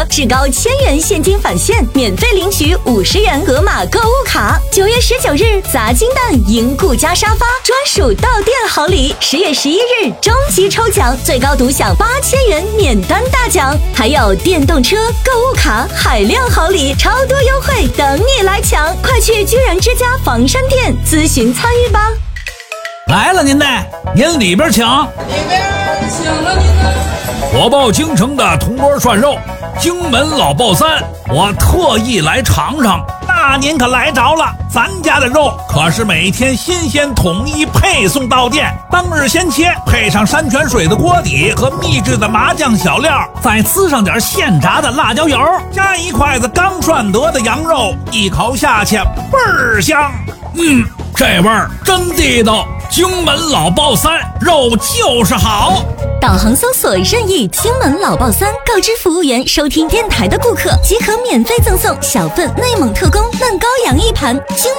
至高1000元现金返现，免费领取50元盒马购物卡。9月19日砸金蛋赢顾家沙发专属到店好礼，10月11日终极抽奖，最高独享8000元免单大奖，还有电动车、购物卡、海量好礼，超多优惠等你来抢！快去居然之家房山店咨询参与吧。 来了您的，您里边请。 里边请了您的。 火爆京城的铜锅涮肉，荆门老爆三，我特意来尝尝。那您可来着了，咱家的肉可是每天新鲜统一配送到店，当日鲜切，配上山泉水的锅底和秘制的麻酱小料，再滋上点现炸的辣椒油，加一筷子刚涮得的羊肉，一口下去倍儿香。这味儿真地道，荆门老爆三，肉就是好。 导航搜索任意荆门老爆三，告知服务员收听电台的顾客即可免费赠送小份内蒙特供嫩羔羊1盘。荆